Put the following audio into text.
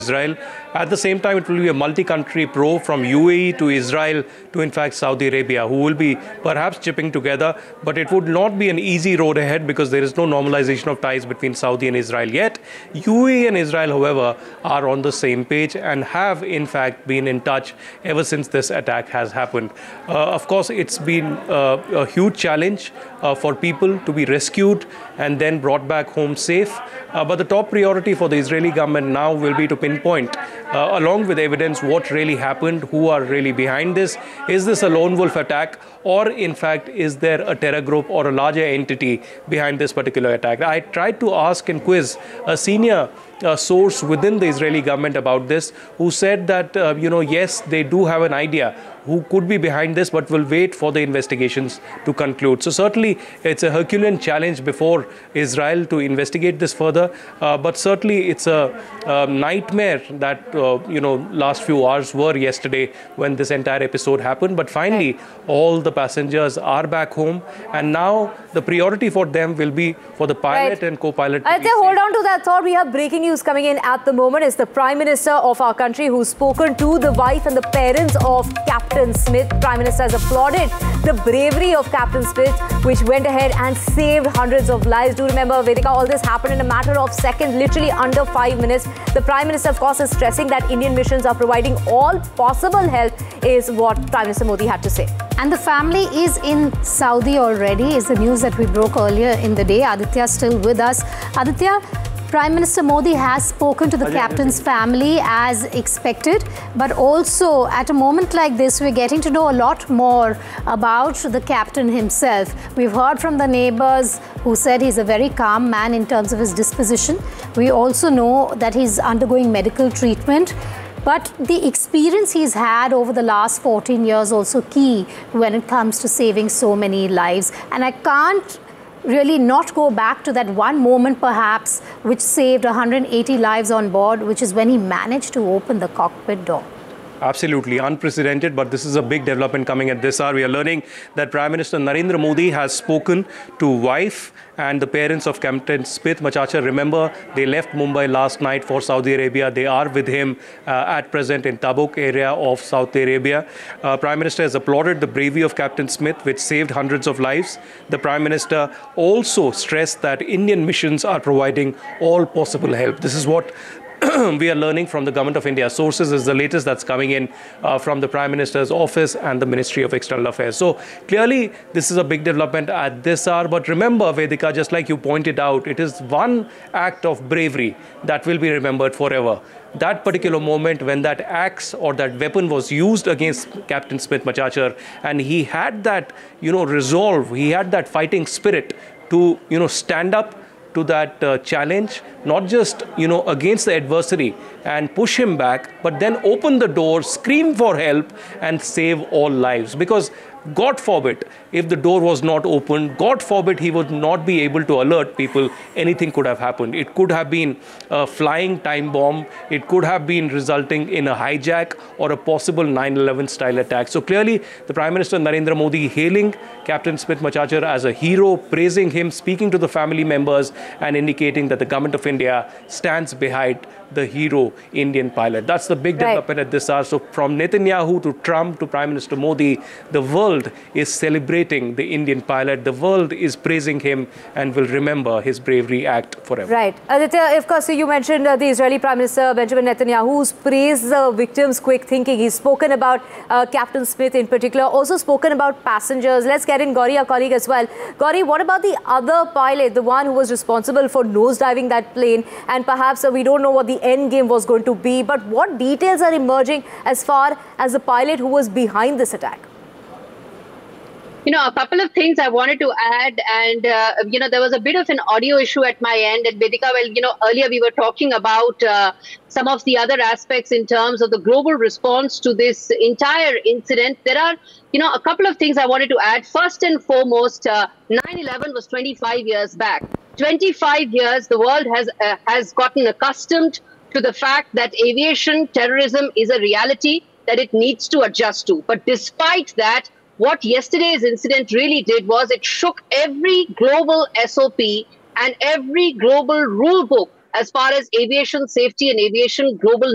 Israel. At the same time, it will be a multi-country probe from UAE to Israel to, in fact, Saudi Arabia, who will be perhaps chipping together. But it would not be an easy road ahead because there is no normalization of ties between Saudi and Israel yet. UAE and Israel, however, are on the same page and have, in fact, been in touch ever since this attack has happened. Of course, it's been a huge challenge for people to be rescued and then brought back home safe. But the top priority for the Israeli government now will be to pinpoint, along with evidence, what really happened, who are really behind this. Is this a lone wolf attack, or in fact, is there a terror group or a larger entity behind this particular attack? I tried to ask and quiz a senior source within the Israeli government about this, who said that, yes, they do have an idea who could be behind this, but will wait for the investigations to conclude. So certainly it's a Herculean challenge before Israel to investigate this further. But certainly it's a nightmare that, last few hours were yesterday when this entire episode happened. But finally, all the passengers are back home. And now the priority for them will be for the pilot and co-pilot. Hold on to that thought. We have breaking news coming in at the moment. It's the Prime Minister of our country who's spoken to the wife and the parents of Captain Smith. Prime Minister has applauded the bravery of Captain Smith, which went ahead and saved hundreds of lives. Do remember, Vedika, all this happened in a matter of seconds, literally under 5 minutes. The Prime Minister, of course, is stressing that Indian missions are providing all possible help, is what Prime Minister Modi had to say. And the family is in Saudi already, is the news that we broke earlier in the day. Aditya still with us. Aditya, Prime Minister Modi has spoken to the captain's family as expected, but also at a moment like this, we're getting to know a lot more about the captain himself. We've heard from the neighbors who said he's a very calm man in terms of his disposition. We also know that he's undergoing medical treatment. But the experience he's had over the last 14 years also key when it comes to saving so many lives. And I can't really not go back to that one moment perhaps which saved 180 lives on board, which is when he managed to open the cockpit door. Absolutely unprecedented, but this is a big development coming at this hour. We are learning that Prime Minister Narendra Modi has spoken to wife and the parents of Captain Smith Machachar. Remember, they left Mumbai last night for Saudi Arabia. They are with him at present in Tabuk area of Saudi Arabia. Prime Minister has applauded the bravery of Captain Smith, which saved hundreds of lives. The Prime Minister also stressed that Indian missions are providing all possible help. This is what we are learning from the Government of India. Sources is the latest that's coming in from the Prime Minister's office and the Ministry of External Affairs. So clearly, this is a big development at this hour. But remember, Vedika, just like you pointed out, it is one act of bravery that will be remembered forever. That particular moment when that axe or that weapon was used against Captain Smith Machachar, and he had that, resolve, he had that fighting spirit to, stand up to that challenge, not just, against the adversary and push him back, but then open the door, scream for help and save all lives. Because God forbid, if the door was not opened, God forbid he would not be able to alert people, anything could have happened. It could have been a flying time bomb. It could have been resulting in a hijack or a possible 9/11 style attack. So clearly, the Prime Minister Narendra Modi hailing Captain Smith Machachar as a hero, praising him, speaking to the family members and indicating that the Government of India stands behind the hero Indian pilot. That's the big development at this hour. So from Netanyahu to Trump to Prime Minister Modi, the world is celebrating the Indian pilot. The world is praising him and will remember his bravery act forever. Right. Aditya, of course, you mentioned the Israeli Prime Minister Benjamin Netanyahu, who's praised the victims' quick thinking. He's spoken about Captain Smith in particular, also spoken about passengers. Let's get in Gauri, our colleague, as well. Gauri, what about the other pilot, the one who was responsible for nosediving that plane? And perhaps we don't know what the end game was going to be, but what details are emerging as far as the pilot who was behind this attack? A couple of things I wanted to add, and, there was a bit of an audio issue at my end. And Vedika, earlier we were talking about some of the other aspects in terms of the global response to this entire incident. There are, a couple of things I wanted to add. First and foremost, 9/11 was 25 years back. 25 years, the world has gotten accustomed to the fact that aviation terrorism is a reality that it needs to adjust to. But despite that, what yesterday's incident really did was it shook every global SOP and every global rule book as far as aviation safety and aviation global